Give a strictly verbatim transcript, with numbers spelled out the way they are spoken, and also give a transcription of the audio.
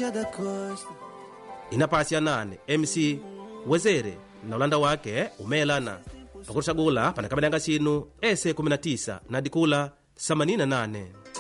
Igreja da Costa. inapasi ya nane M C Wezere na ulanda wake umelana pakurushagula panakabadanga sinu ese kumi na tisa na dikula themanini na nane.